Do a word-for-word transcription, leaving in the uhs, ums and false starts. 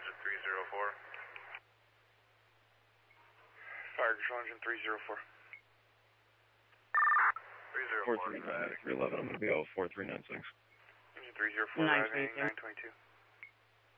three zero four. Fire control engine three zero four. three zero four. four three nine, three eleven, I'm going to be out four three nine six. Engine three zero four, nine arriving twenty-two. nine twenty-two.